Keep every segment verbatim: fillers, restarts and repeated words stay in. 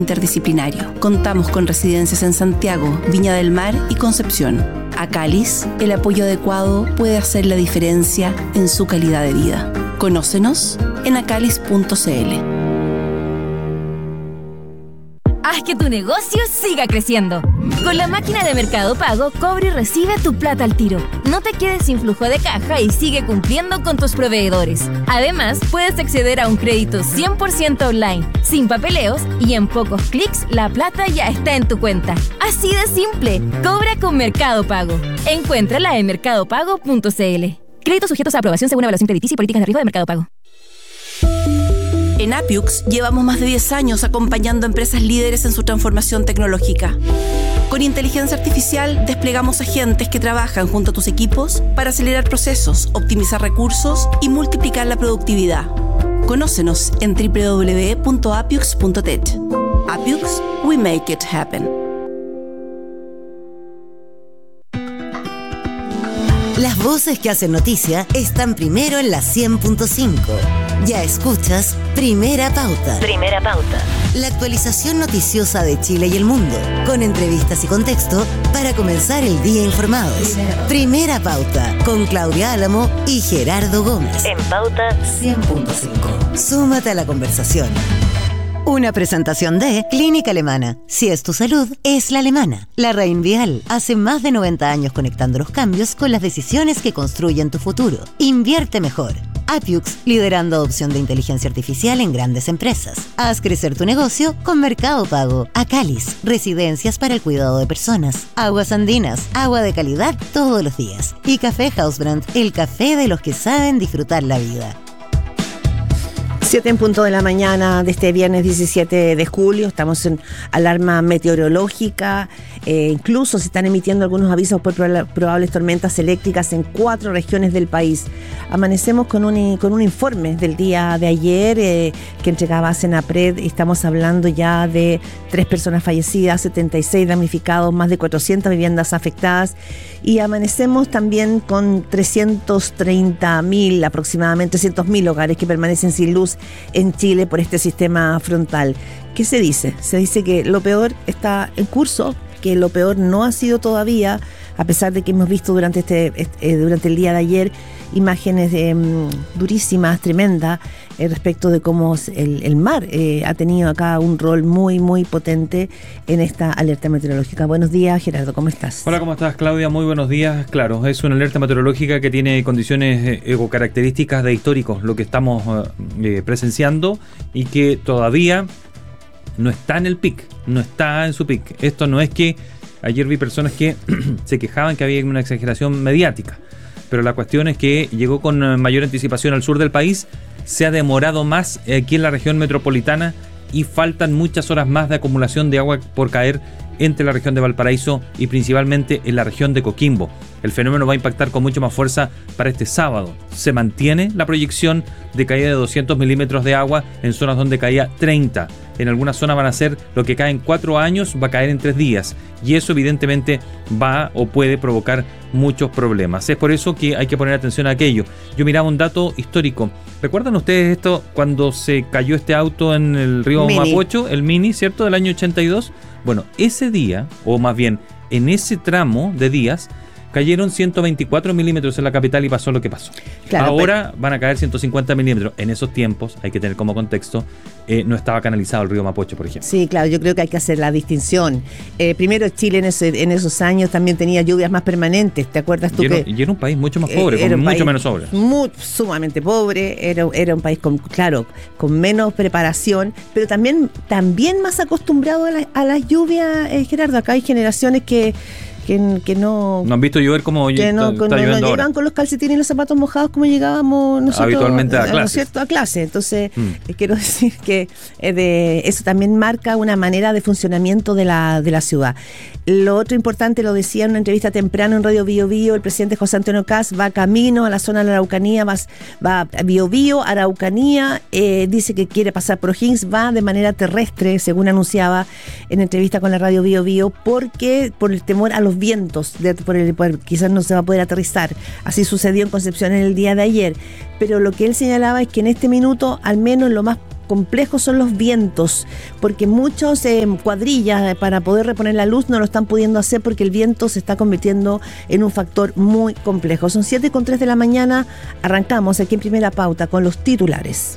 interdisciplinario. Contamos con residencias en Santiago, Viña del Mar y Concepción. Acalis, el apoyo adecuado puede hacer la diferencia en su calidad de vida. Conócenos en acalis punto c l. Haz que tu negocio siga creciendo. Con la máquina de Mercado Pago, cobra y recibe tu plata al tiro. No te quedes sin flujo de caja y sigue cumpliendo con tus proveedores. Además, puedes acceder a un crédito cien por ciento online, sin papeleos, y en pocos clics la plata ya está en tu cuenta. Así de simple. Cobra con Mercado Pago. Encuéntrala en mercado pago punto c l. Créditos sujetos a aprobación según evaluación crediticia y políticas de riesgo de Mercado Pago. En Appiux llevamos más de diez años acompañando a empresas líderes en su transformación tecnológica. Con inteligencia artificial desplegamos agentes que trabajan junto a tus equipos para acelerar procesos, optimizar recursos y multiplicar la productividad. Conócenos en doble u doble u doble u punto appiux punto tech. Appiux, we make it happen. Las voces que hacen noticia están primero en la cien punto cinco. Ya escuchas Primera Pauta. Primera Pauta. La actualización noticiosa de Chile y el mundo, con entrevistas y contexto para comenzar el día informados. Primera Pauta, con Claudia Álamo y Gerardo Gómez. En Pauta cien punto cinco. Súmate a la conversación. Una presentación de Clínica Alemana. Si es tu salud, es la alemana. La Reinvial. Hace más de noventa años conectando los cambios con las decisiones que construyen tu futuro. Invierte mejor. Appiux, liderando adopción de inteligencia artificial en grandes empresas. Haz crecer tu negocio con Mercado Pago. Acalis, residencias para el cuidado de personas. Aguas Andinas, agua de calidad todos los días. Y Café Housebrand, el café de los que saben disfrutar la vida. siete en punto de la mañana de este viernes diecisiete de julio. Estamos en alarma meteorológica. Eh, incluso se están emitiendo algunos avisos por probables tormentas eléctricas en cuatro regiones del país. Amanecemos con un, con un informe del día de ayer eh, que entregaba Senapred. Estamos hablando ya de tres personas fallecidas, setenta y seis damnificados, más de cuatrocientas viviendas afectadas. Y amanecemos también con trescientos treinta mil, aproximadamente trescientos mil hogares que permanecen sin luz en Chile por este sistema frontal. ¿Qué se dice? Se dice que lo peor está en curso, que lo peor no ha sido todavía, a pesar de que hemos visto durante este, este durante el día de ayer imágenes de, um, durísimas, tremendas, eh, respecto de cómo el, el mar eh, ha tenido acá un rol muy, muy potente en esta alerta meteorológica. Buenos días, Gerardo, ¿cómo estás? Hola, ¿cómo estás, Claudia? Muy buenos días. Claro, es una alerta meteorológica que tiene condiciones eh, o características de históricos, lo que estamos eh, presenciando, y que todavía no está en el pic, no está en su pic. Esto no es que ayer vi personas que se quejaban que había una exageración mediática, pero la cuestión es que llegó con mayor anticipación al sur del país, se ha demorado más aquí en la región metropolitana y faltan muchas horas más de acumulación de agua por caer entre la región de Valparaíso y principalmente en la región de Coquimbo. El fenómeno va a impactar con mucho más fuerza para este sábado. Se mantiene la proyección de caída de doscientos milímetros de agua en zonas donde caía treinta. En algunas zonas van a ser lo que cae en cuatro años, va a caer en tres días. Y eso evidentemente va o puede provocar muchos problemas. Es por eso que hay que poner atención a aquello. Yo miraba un dato histórico. ¿Recuerdan ustedes esto cuando se cayó este auto en el río Mini. Mapocho, el Mini, ¿cierto? Del año ochenta y dos. Bueno, ese día, o más bien en ese tramo de días, cayeron ciento veinticuatro milímetros en la capital y pasó lo que pasó. Claro, ahora pero... van a caer ciento cincuenta milímetros. En esos tiempos, hay que tener como contexto, eh, no estaba canalizado el río Mapocho, por ejemplo. Sí, claro, yo creo que hay que hacer la distinción. Eh, primero, Chile en, ese, en esos años también tenía lluvias más permanentes. ¿Te acuerdas tú? Y era, que y era un país mucho más pobre, eh, con mucho país menos obras. Muy, sumamente pobre, era, era un país con, claro, con menos preparación, pero también, también más acostumbrado a, la, a las lluvias, eh, Gerardo. Acá hay generaciones que Que, que no no han visto llover como que no, está, está no, no llegan ahora. Con los calcetines y los zapatos mojados como llegábamos nosotros habitualmente a ¿no clase. es cierto? A clase. Entonces mm. eh, quiero decir que eh, de, eso también marca una manera de funcionamiento de la, de la ciudad. Lo otro importante, lo decía en una entrevista temprano en Radio Bio Bio, el presidente José Antonio Kast va camino a la zona de la Araucanía, va, va a Bio Bio, Araucanía, eh, dice que quiere pasar por O'Higgins, va de manera terrestre, según anunciaba en entrevista con la Radio Bio Bio, porque por el temor a los vientos, de, por el, por, quizás no se va a poder aterrizar. Así sucedió en Concepción en el día de ayer, pero lo que él señalaba es que en este minuto, al menos lo más complejos son los vientos, porque muchos eh, cuadrillas para poder reponer la luz no lo están pudiendo hacer porque el viento se está convirtiendo en un factor muy complejo. Son siete con tres de la mañana, arrancamos aquí en Primera Pauta con los titulares.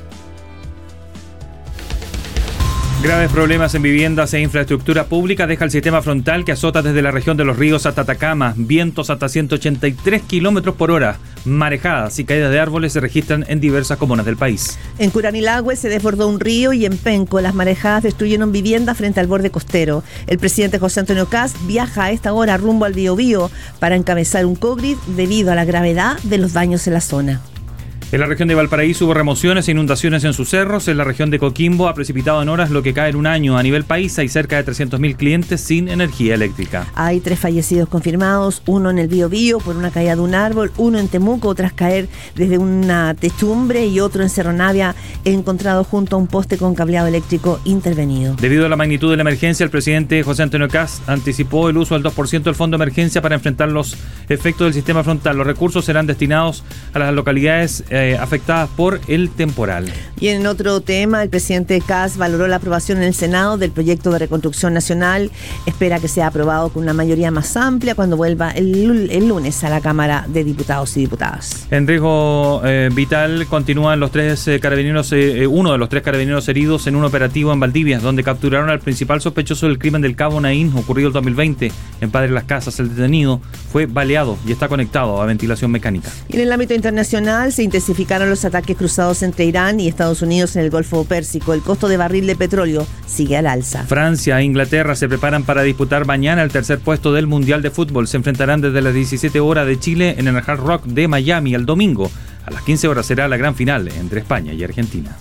Graves problemas en viviendas e infraestructura pública deja el sistema frontal que azota desde la región de los ríos hasta Atacama. Vientos hasta ciento ochenta y tres kilómetros por hora. Marejadas y caídas de árboles se registran en diversas comunas del país. En Curanilahue se desbordó un río y en Penco las marejadas destruyeron viviendas frente al borde costero. El presidente José Antonio Kast viaja a esta hora rumbo al Biobío para encabezar un COVID debido a la gravedad de los daños en la zona. En la región de Valparaíso hubo remociones e inundaciones en sus cerros. En la región de Coquimbo ha precipitado en horas lo que cae en un año. A nivel país hay cerca de trescientos mil clientes sin energía eléctrica. Hay tres fallecidos confirmados, uno en el Biobío por una caída de un árbol, uno en Temuco tras caer desde una techumbre y otro en Cerro Navia encontrado junto a un poste con cableado eléctrico intervenido. Debido a la magnitud de la emergencia, el presidente José Antonio Kast anticipó el uso del dos por ciento del Fondo de Emergencia para enfrentar los efectos del sistema frontal. Los recursos serán destinados a las localidades eh, afectadas por el temporal. Y en otro tema, el presidente Kast valoró la aprobación en el Senado del proyecto de reconstrucción nacional. Espera que sea aprobado con una mayoría más amplia cuando vuelva el, el lunes a la Cámara de Diputados y Diputadas. En riesgo eh, vital continúan los tres eh, carabineros, eh, uno de los tres carabineros heridos en un operativo en Valdivia, donde capturaron al principal sospechoso del crimen del Cabo Naín ocurrido el dos mil veinte. En Padre Las Casas, el detenido fue baleado y está conectado a ventilación mecánica. Y en el ámbito internacional se intensificaron los ataques cruzados entre Irán y Estados Unidos en el Golfo Pérsico. El costo de barril de petróleo sigue al alza. Francia e Inglaterra se preparan para disputar mañana el tercer puesto del Mundial de Fútbol. Se enfrentarán desde las diecisiete horas de Chile en el Hard Rock de Miami. El domingo a las quince horas será la gran final entre España y Argentina.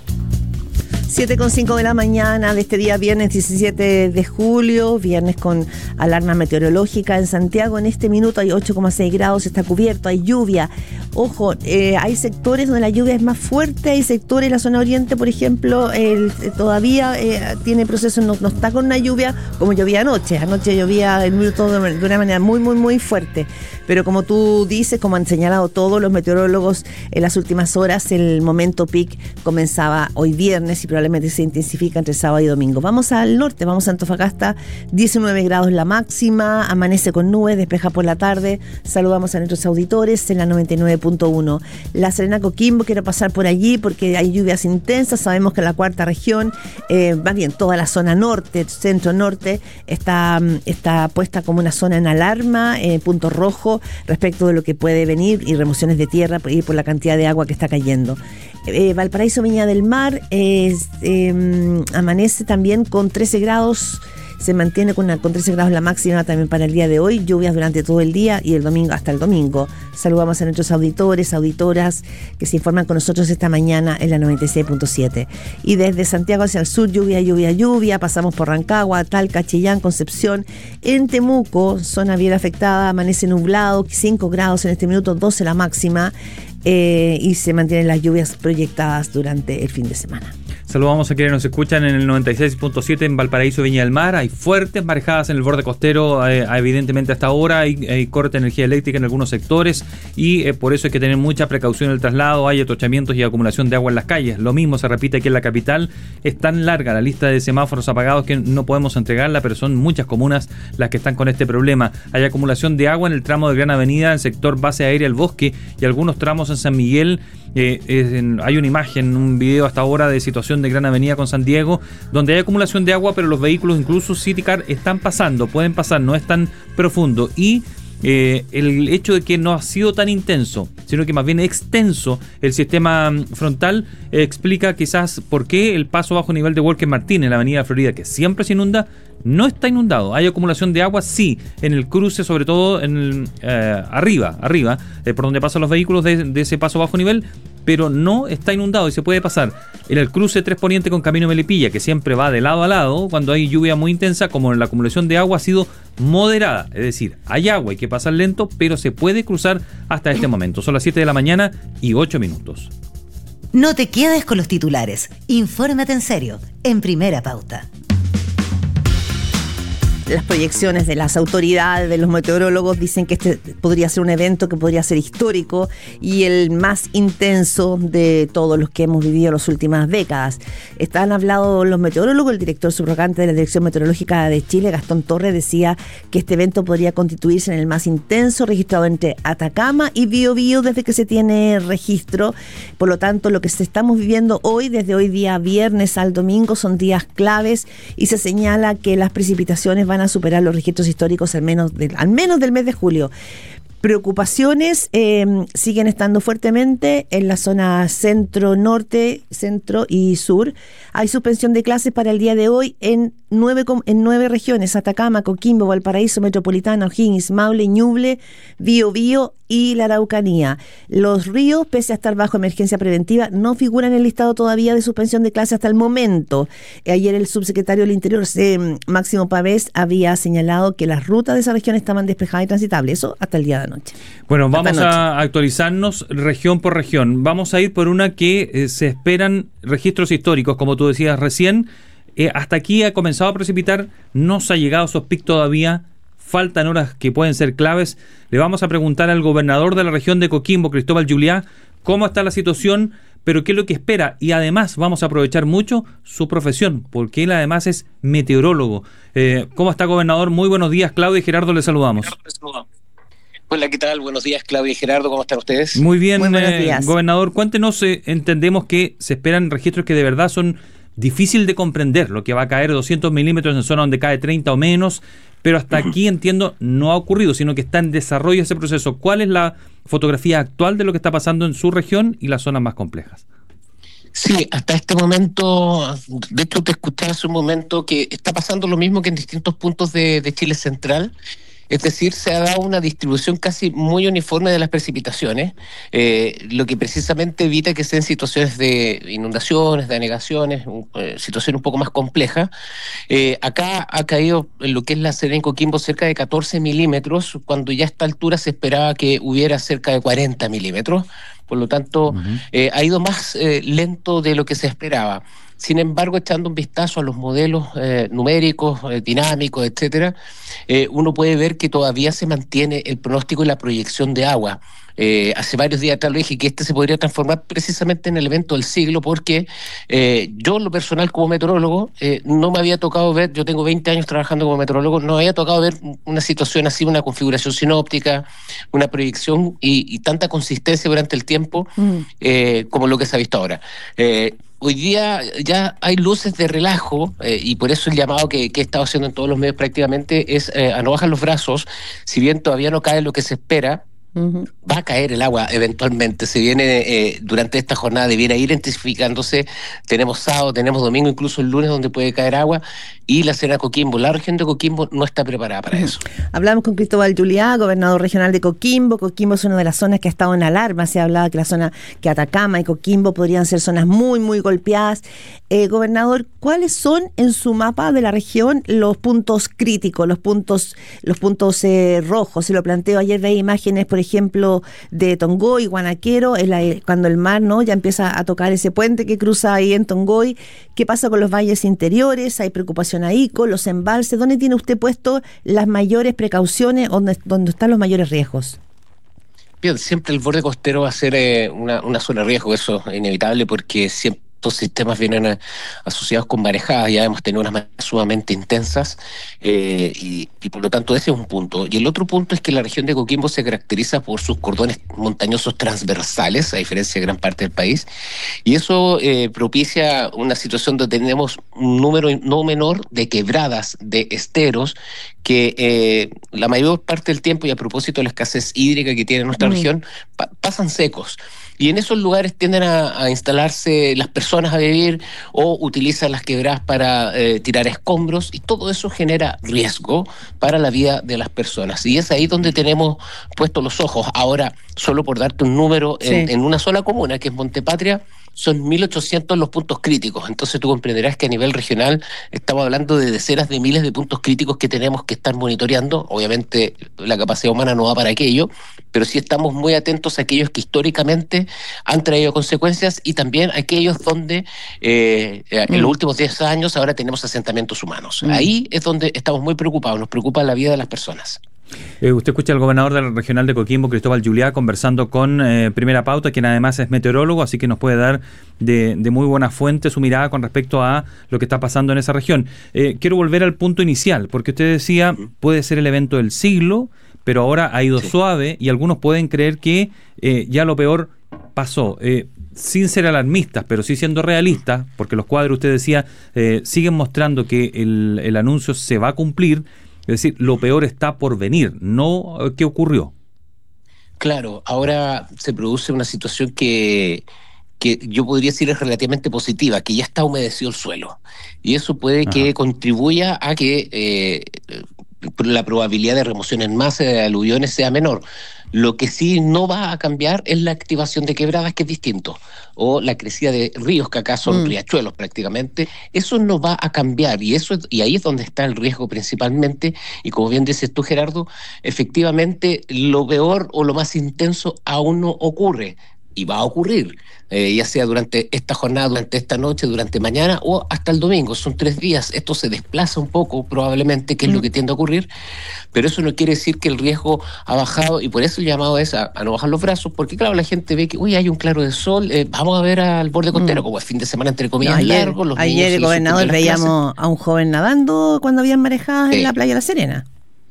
siete con cinco de la mañana de este día, viernes diecisiete de julio, viernes con alarma meteorológica en Santiago. En este minuto hay ocho coma seis grados, está cubierto, hay lluvia. Ojo, eh, hay sectores donde la lluvia es más fuerte, hay sectores, la zona oriente, por ejemplo, el, todavía eh, tiene proceso, no, no está con una lluvia como llovía anoche. Anoche llovía en minuto de, de una manera muy, muy, muy fuerte. Pero como tú dices, como han señalado todos los meteorólogos en las últimas horas, el momento peak comenzaba hoy viernes y probablemente se intensifica entre sábado y domingo. Vamos al norte, vamos a Antofagasta, diecinueve grados la máxima, amanece con nubes, despeja por la tarde. Saludamos a nuestros auditores en la noventa y nueve punto uno. La Serena, Coquimbo, quiero pasar por allí porque hay lluvias intensas. Sabemos que la cuarta región, eh, más bien toda la zona norte, centro-norte, está, está puesta como una zona en alarma, eh, punto rojo, respecto de lo que puede venir y remociones de tierra y por la cantidad de agua que está cayendo. Eh, Valparaíso, Viña del Mar, eh, eh, amanece también con trece grados, se mantiene con, una, con trece grados la máxima también para el día de hoy, lluvias durante todo el día y el domingo hasta el domingo. Saludamos a nuestros auditores, auditoras que se informan con nosotros esta mañana en la noventa y seis punto siete. Y desde Santiago hacia el sur, lluvia, lluvia, lluvia, pasamos por Rancagua, Talca, Chillán, Concepción. En Temuco, zona bien afectada, amanece nublado, cinco grados en este minuto, doce la máxima. Eh, y se mantienen las lluvias proyectadas durante el fin de semana. Saludamos a quienes nos escuchan en el noventa y seis punto siete en Valparaíso, Viña del Mar. Hay fuertes marejadas en el borde costero, eh, evidentemente hasta ahora hay, hay corte de energía eléctrica en algunos sectores y eh, por eso hay que tener mucha precaución en el traslado. Hay atochamientos y acumulación de agua en las calles. Lo mismo se repite aquí en la capital. Es tan larga la lista de semáforos apagados que no podemos entregarla, pero son muchas comunas las que están con este problema. Hay acumulación de agua en el tramo de Gran Avenida, en el sector base aérea El Bosque y algunos tramos en San Miguel. Eh, en, hay una imagen, un video hasta ahora de situación de Gran Avenida con San Diego, donde hay acumulación de agua, pero los vehículos, incluso Citycar, están pasando, pueden pasar, no es tan profundo. Y eh, el hecho de que no ha sido tan intenso, sino que más bien extenso el sistema frontal, eh, explica quizás por qué el paso bajo nivel de Walker Martín en la avenida Florida, que siempre se inunda, no está inundado. Hay acumulación de agua, sí, en el cruce, sobre todo en el, eh, arriba, arriba, eh, por donde pasan los vehículos de, de ese paso bajo nivel, pero no está inundado y se puede pasar en el cruce Tres Poniente con Camino Melipilla, que siempre va de lado a lado cuando hay lluvia muy intensa, como la acumulación de agua ha sido moderada, es decir, hay agua, hay que pasar lento, pero se puede cruzar hasta este momento. Son las siete de la mañana y ocho minutos. No te quedes con los titulares, infórmate en serio, en Primera Pauta. las proyecciones de las autoridades, de los meteorólogos, dicen que este podría ser un evento que podría ser histórico y el más intenso de todos los que hemos vivido en las últimas décadas. Están hablando los meteorólogos, el director subrogante de la Dirección Meteorológica de Chile, Gastón Torres, decía que este evento podría constituirse en el más intenso registrado entre Atacama y Biobío desde que se tiene registro. Por lo tanto, lo que estamos viviendo hoy, desde hoy día viernes al domingo, son días claves y se señala que las precipitaciones van a superar los registros históricos al menos, de, al menos del mes de julio. Preocupaciones eh, siguen estando fuertemente en la zona centro, norte, centro y sur. Hay suspensión de clases para el día de hoy en nueve, en nueve regiones: Atacama, Coquimbo, Valparaíso, Metropolitana, O'Higgins, Maule, Ñuble, Biobío y la Araucanía. Los ríos, pese a estar bajo emergencia preventiva, no figuran en el listado todavía de suspensión de clases hasta el momento. Ayer el subsecretario del Interior, eh, Máximo Pavés, había señalado que las rutas de esa región estaban despejadas y transitables. Eso hasta el día de anoche. Bueno, vamos Hasta a actualizarnos región por región. Vamos a ir por una que eh, se esperan registros históricos, como tú decías recién. Eh, hasta aquí ha comenzado a precipitar, no se ha llegado a esos picos todavía, faltan horas que pueden ser claves. Le vamos a preguntar al gobernador de la región de Coquimbo, Cristóbal Juliá, cómo está la situación, pero qué es lo que espera. Y además vamos a aprovechar mucho su profesión, porque él además es meteorólogo. Eh, ¿Cómo está, gobernador? Muy buenos días, Claudia y Gerardo, le saludamos. Hola, ¿qué tal? Buenos días, Claudia y Gerardo, ¿cómo están ustedes? Muy bien, Muy buenos eh, días. Gobernador, cuéntenos, eh, entendemos que se esperan registros que de verdad son difícil de comprender, lo que va a caer doscientos milímetros en zona donde cae treinta o menos, pero hasta aquí entiendo no ha ocurrido, sino que está en desarrollo ese proceso. ¿Cuál es la fotografía actual de lo que está pasando en su región y las zonas más complejas? Sí, hasta este momento, de hecho te escuché hace un momento que está pasando lo mismo que en distintos puntos de, de Chile central. Es decir, se ha dado una distribución casi muy uniforme de las precipitaciones, eh, lo que precisamente evita que sean situaciones de inundaciones, de anegaciones, eh, situaciones un poco más complejas. Eh, acá ha caído en lo que es la Serena y Coquimbo cerca de catorce milímetros, cuando ya a esta altura se esperaba que hubiera cerca de cuarenta milímetros. Por lo tanto, uh-huh. eh, ha ido más eh, lento de lo que se esperaba. Sin embargo, echando un vistazo a los modelos eh, numéricos, eh, dinámicos, etcétera, eh, uno puede ver que todavía se mantiene el pronóstico y la proyección de agua. Eh, hace varios días atrás lo dije que este se podría transformar precisamente en el evento del siglo, porque eh, yo, en lo personal, como meteorólogo, eh, no me había tocado ver, yo tengo veinte años trabajando como meteorólogo, no me había tocado ver una situación así, una configuración sinóptica, una proyección y, y tanta consistencia durante el tiempo mm. eh, como lo que se ha visto ahora. Eh, Hoy día ya hay luces de relajo eh, y por eso el llamado que, que he estado haciendo en todos los medios prácticamente es eh, a no bajar los brazos. Si bien todavía no cae lo que se espera, uh-huh. va a caer el agua eventualmente. Se viene eh, durante esta jornada, debiera ir intensificándose. Tenemos sábado, tenemos domingo, incluso el lunes donde puede caer agua, y la Serena Coquimbo, la región de Coquimbo no está preparada para eso. Hablamos con Cristóbal Juliá, gobernador regional de Coquimbo. Coquimbo es una de las zonas que ha estado en alarma. Se ha hablado que la zona, que Atacama y Coquimbo podrían ser zonas muy, muy golpeadas. Eh, gobernador, ¿cuáles son en su mapa de la región los puntos críticos, los puntos, los puntos eh, rojos? Se lo planteo, ayer veía imágenes, por ejemplo, de Tongoy, Guanaquero, en la, cuando el mar no ya empieza a tocar ese puente que cruza ahí en Tongoy. ¿Qué pasa con los valles interiores? ¿Hay preocupación ahí con los embalses? ¿Dónde tiene usted puesto las mayores precauciones, donde, donde están los mayores riesgos? Bien, siempre el borde costero va a ser eh, una, una zona de riesgo, eso es inevitable, porque siempre estos sistemas vienen a, asociados con marejadas, ya hemos tenido unas marejadas sumamente intensas eh, y, y por lo tanto ese es un punto. Y el otro punto es que la región de Coquimbo se caracteriza por sus cordones montañosos transversales, a diferencia de gran parte del país, y eso eh, propicia una situación donde tenemos un número no menor de quebradas, de esteros, que eh, la mayor parte del tiempo, y a propósito de la escasez hídrica que tiene nuestra mm. región, pa- pasan secos. Y en esos lugares tienden a, a instalarse las personas a vivir o utilizan las quebradas para eh, tirar escombros, y todo eso genera riesgo para la vida de las personas. Y es ahí donde tenemos puestos los ojos. Ahora, solo por darte un número, en, sí. en una sola comuna, que es Montepatria, son mil ochocientos los puntos críticos. Entonces tú comprenderás que a nivel regional estamos hablando de decenas de miles de puntos críticos que tenemos que estar monitoreando. Obviamente la capacidad humana no va para aquello, pero sí estamos muy atentos a aquellos que históricamente han traído consecuencias y también aquellos donde eh, en mm. los últimos diez años ahora tenemos asentamientos humanos. Mm. Ahí es donde estamos muy preocupados, nos preocupa la vida de las personas. Eh, usted escucha al gobernador del regional de Coquimbo, Cristóbal Juliá, conversando con eh, Primera Pauta, quien además es meteorólogo, así que nos puede dar de, de muy buena fuente su mirada con respecto a lo que está pasando en esa región. Eh, quiero volver al punto inicial, porque usted decía, puede ser el evento del siglo, pero ahora ha ido sí. suave y algunos pueden creer que eh, ya lo peor pasó. Eh, sin ser alarmistas, pero sí siendo realistas, porque los cuadros, usted decía, eh, siguen mostrando que el, el anuncio se va a cumplir. Es decir, lo peor está por venir, no qué ocurrió. Claro, ahora se produce una situación que, que yo podría decir es relativamente positiva, que ya está humedecido el suelo. Y eso puede Ajá. que contribuya a que eh, la probabilidad de remoción en masa de aluviones sea menor. Lo que sí no va a cambiar es la activación de quebradas, que es distinto, o la crecida de ríos, que acá son mm. riachuelos prácticamente. Eso no va a cambiar, y eso y ahí es donde está el riesgo principalmente, y como bien dices tú, Gerardo, efectivamente lo peor o lo más intenso aún no ocurre, y va a ocurrir, eh, ya sea durante esta jornada, durante esta noche, durante mañana o hasta el domingo. Son tres días, esto se desplaza un poco probablemente, que es mm. lo que tiende a ocurrir, pero eso no quiere decir que el riesgo ha bajado, y por eso el llamado es a, a no bajar los brazos, porque claro, la gente ve que, uy, hay un claro de sol, eh, vamos a ver al borde costero, mm. como es fin de semana entre comillas no, ayer, largo. Los ayer el gobernador veíamos a un joven nadando cuando habían marejadas eh. en la playa La Serena.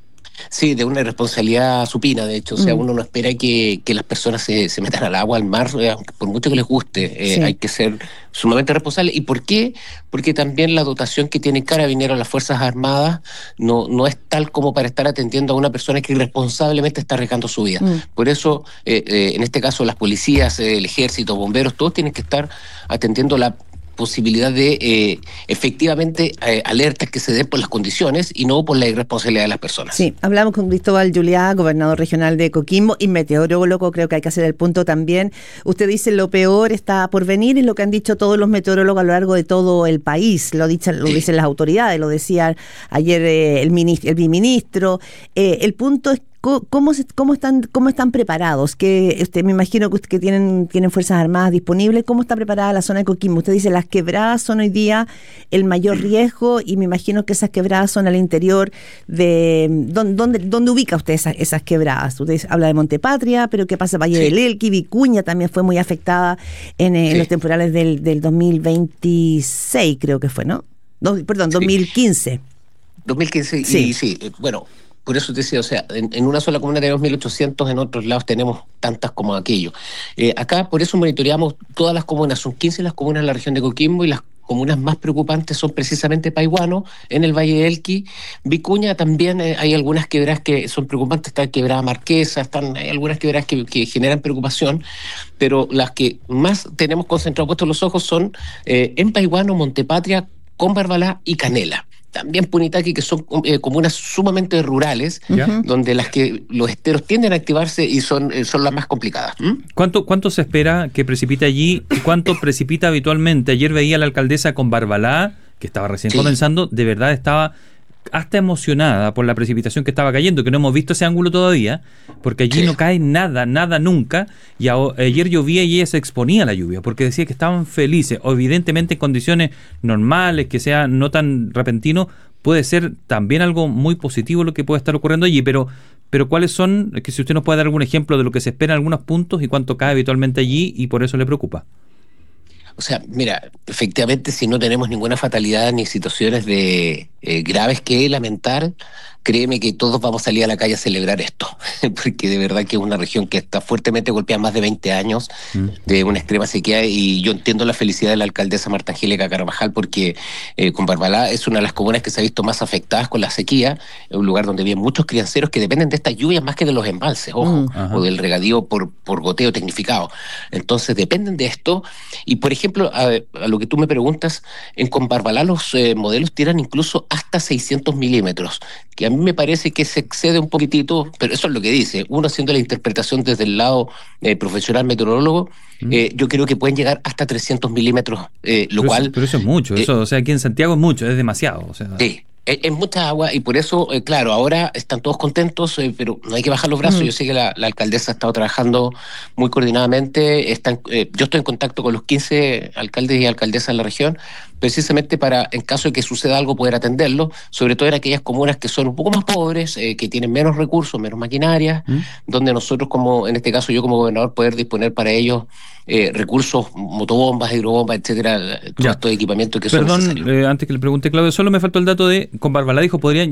Sí, de una irresponsabilidad supina, de hecho. O sea, mm. uno no espera que, que las personas se, se metan al agua, al mar, eh, por mucho que les guste. Eh, sí. Hay que ser sumamente responsable. ¿Y por qué? Porque también la dotación que tiene Carabineros, las Fuerzas Armadas, no, no es tal como para estar atendiendo a una persona que irresponsablemente está arriesgando su vida. Mm. Por eso, eh, eh, en este caso, las policías, eh, el ejército, bomberos, todos tienen que estar atendiendo la posibilidad de eh, efectivamente eh, alertas que se den por las condiciones y no por la irresponsabilidad de las personas. Sí, hablamos con Cristóbal Juliá, gobernador regional de Coquimbo y meteorólogo. Creo que hay que hacer el punto también. Usted dice lo peor está por venir, y lo que han dicho todos los meteorólogos a lo largo de todo el país, lo, dicho, lo sí. dicen las autoridades, lo decía ayer eh, el, ministro, el biministro. Eh, el punto es ¿Cómo, se, cómo, están, ¿Cómo están preparados? Que usted, me imagino que, usted, que tienen, tienen Fuerzas Armadas disponibles. ¿Cómo está preparada la zona de Coquimbo? Usted dice las quebradas son hoy día el mayor riesgo, y me imagino que esas quebradas son al interior de... ¿Dónde, dónde, dónde ubica usted esas, esas quebradas? Usted habla de Montepatria, pero ¿qué pasa? Valle sí. del Elqui, Vicuña también fue muy afectada en, eh, sí. en los temporales del, del dos mil veintiséis, creo que fue, ¿no? No, perdón, sí. dos mil quince. dos mil quince, sí. Y sí, bueno... Por eso te decía, o sea, en, en una sola comuna tenemos mil ochocientos, en otros lados tenemos tantas como aquello. Eh, acá, por eso monitoreamos todas las comunas, son quince las comunas en la región de Coquimbo, y las comunas más preocupantes son precisamente Paihuano, en el Valle del Elqui, Vicuña también, eh, hay algunas quebradas que son preocupantes, está Quebrada Marquesa, están, hay algunas quebradas que, que generan preocupación, pero las que más tenemos concentrados puestos los ojos son eh, en Paihuano, Montepatria, Combarbalá y Canela. También Punitaqui, que son eh, comunas sumamente rurales, ¿ya? Donde las que los esteros tienden a activarse y son, eh, son las más complicadas. ¿Mm? ¿Cuánto, ¿Cuánto se espera que precipite allí y cuánto precipita habitualmente? Ayer veía a la alcaldesa Combarbalá, que estaba recién sí. comenzando, de verdad estaba hasta emocionada por la precipitación que estaba cayendo, que no hemos visto ese ángulo todavía, porque allí sí. no cae nada, nada nunca, y a, ayer llovía y ella se exponía a la lluvia, porque decía que estaban felices. Evidentemente en condiciones normales, que sea no tan repentino, puede ser también algo muy positivo lo que puede estar ocurriendo allí, pero pero ¿cuáles son? Que si usted nos puede dar algún ejemplo de lo que se espera en algunos puntos y cuánto cae habitualmente allí, y por eso le preocupa. O sea, mira, efectivamente, si no tenemos ninguna fatalidad ni situaciones de eh, graves que lamentar, créeme que todos vamos a salir a la calle a celebrar esto, porque de verdad que es una región que está fuertemente golpeada, más de veinte años mm. de una extrema sequía, y yo entiendo la felicidad de la alcaldesa Marta Angélica Carvajal, porque eh, Combarbalá es una de las comunas que se ha visto más afectadas con la sequía, es un lugar donde viven muchos crianceros que dependen de estas lluvias más que de los embalses, ojo, mm. o del regadío por, por goteo tecnificado. Entonces dependen de esto, y por ejemplo, a, a lo que tú me preguntas, en Combarbalá los eh, modelos tiran incluso hasta seiscientos milímetros, que a mí me parece que se excede un poquitito, pero eso es lo que dice, uno haciendo la interpretación desde el lado eh, profesional meteorólogo, Mm. Eh, yo creo que pueden llegar hasta trescientos milímetros, eh, lo pero cual... Eso, pero eso es mucho, eh, eso, o sea, aquí en Santiago es mucho, es demasiado. O sea. Sí. Es mucha agua y por eso, eh, claro, ahora están todos contentos, eh, pero no hay que bajar los brazos. Mm. Yo sé que la, la alcaldesa ha estado trabajando muy coordinadamente. Están, eh, yo estoy en contacto con los quince alcaldes y alcaldesas de la región, precisamente para, en caso de que suceda algo, poder atenderlo, sobre todo en aquellas comunas que son un poco más pobres, eh, que tienen menos recursos, menos maquinaria, ¿Mm? donde nosotros, como en este caso yo como gobernador, poder disponer para ellos eh, recursos, motobombas, hidrobombas, etcétera, todo estos equipamientos que Perdón, son necesarios. Eh, antes que le pregunte, Claudio, solo me faltó el dato de, con Barbaladejo podrían